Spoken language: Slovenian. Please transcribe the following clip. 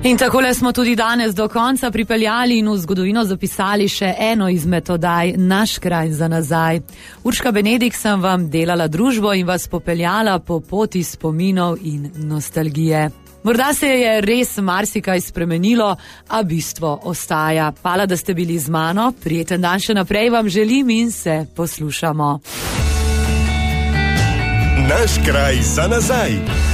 In takole smo tudi danes do konca pripeljali in v zgodovino zapisali še eno izmed oddaj Naš kraj za nazaj. Urška Benedik sem vam delala družbo in vas popeljala po poti spominov in nostalgije. Morda se je res marsikaj spremenilo, a bistvo ostaja. Hvala, da ste bili z mano, prijeten dan še naprej vam želim in se poslušamo. Naš kraj za nazaj.